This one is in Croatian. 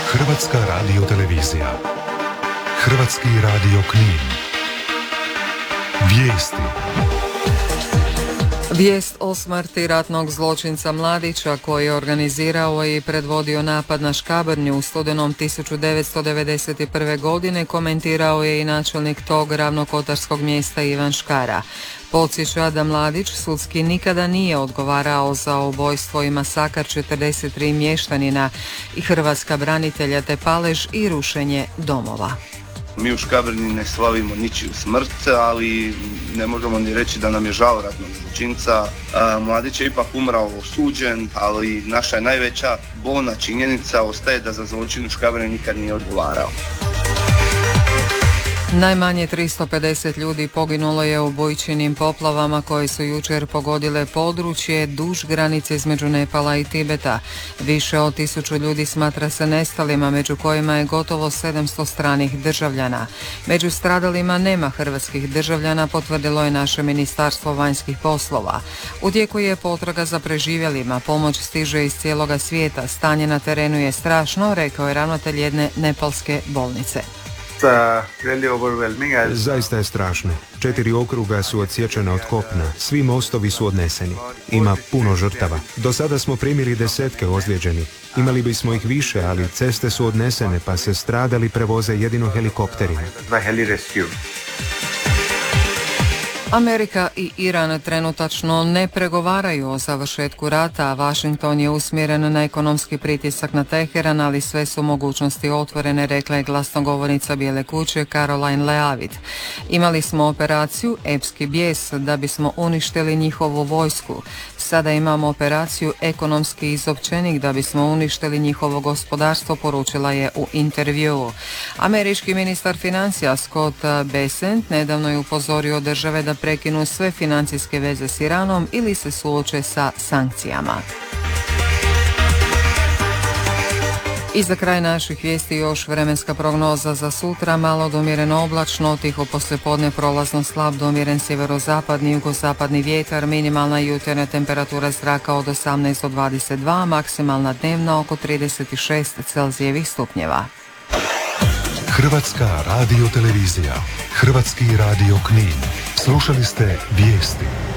Hrvatska radiotelevizija. Hrvatski radio Knin. Vijesti. Vijest o smrti ratnog zločinca Mladića koji je organizirao i predvodio napad na Škabrnju u studenom 1991. godine komentirao je i načelnik tog ravnokotarskog mjesta Ivan Škara. Podsjeća da Mladić sudski nikada nije odgovarao za ubojstvo i masakar 43 mještanina i hrvatska branitelja te palež i rušenje domova. Mi u Škabrnji ne slavimo ničiju smrt, ali ne možemo ni reći da nam je žao ratnog zločinca. Mladić je ipak umrao osuđen, ali naša je najveća bolna činjenica ostaje da za zločin u Škabrnji nikad nije odgovarao. Najmanje 350 ljudi poginulo je u bujičinim poplavama koje su jučer pogodile područje duž granice između Nepala i Tibeta. Više od 1000 ljudi smatra se nestalima, među kojima je gotovo 700 stranih državljana. Među stradalima nema hrvatskih državljana, potvrdilo je naše Ministarstvo vanjskih poslova. U tijeku je potraga za preživjelima, pomoć stiže iz cijeloga svijeta, stanje na terenu je strašno, rekao je ravnatelj jedne nepalske bolnice. Zaista je strašno. 4 okruga su odsječena od kopna, svi mostovi su odneseni. Ima puno žrtava. Do sada smo primili 10 ozlijeđenih. Imali bismo ih više, ali ceste su odnesene pa se stradali prevoze jedino helikopterima. Amerika i Iran trenutačno ne pregovaraju o završetku rata, a Washington je usmjeren na ekonomski pritisak na Teheran, ali sve su mogućnosti otvorene, rekla je glasnogovornica Bijele kuće Caroline Leavitt. Imali smo operaciju Epski bijes da bismo uništili njihovu vojsku. Sada imamo operaciju Ekonomski izopćenik da bismo uništili njihovo gospodarstvo, poručila je u intervjuu. Američki ministar financija Scott Bessent nedavno je upozorio države da prekinu sve financijske veze s Iranom ili se suoče sa sankcijama. I za kraj naših vijesti još vremenska prognoza za sutra, malo do umjereno oblačno, tiho poslijepodne prolazno slab do umjeren sjeverozapadni, jugozapadni vjetar, minimalna jutarnja temperatura zraka od 18 do 22, maksimalna dnevna oko 36 Celzijevih stupnjeva. Hrvatska radiotelevizija. Hrvatski radio Knin. Slušali ste vijesti.